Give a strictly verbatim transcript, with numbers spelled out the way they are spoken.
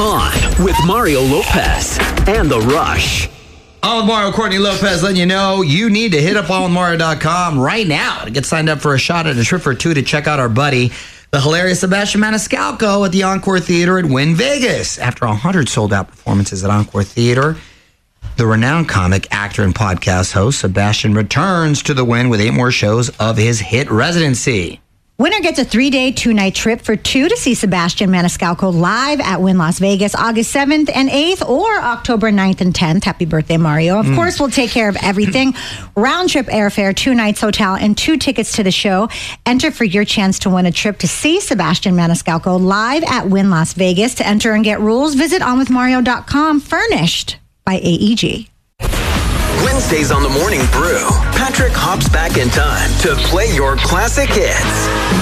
On with Mario Lopez and The Rush. On with Mario, Courtney Lopez, letting you know you need to hit up on with mario dot com right now to get signed up for a shot at a trip for two to check out our buddy, the hilarious Sebastian Maniscalco at the Encore Theater at Wynn Vegas. After one hundred sold-out performances at Encore Theater, the renowned comic, actor, and podcast host Sebastian returns to the Wynn with eight more shows of his hit residency. Winner gets a three-day, two-night trip for two to see Sebastian Maniscalco live at Wynn Las Vegas August seventh and eighth or October ninth and tenth. Happy birthday, Mario. Of mm. course, we'll take care of everything. Round-trip airfare, two nights hotel, and two tickets to the show. Enter for your chance to win a trip to see Sebastian Maniscalco live at Wynn Las Vegas. To enter and get rules, visit on with mario dot com, furnished by A E G. Wednesdays on the Morning Brew, Patrick hops back in time to play your classic hits.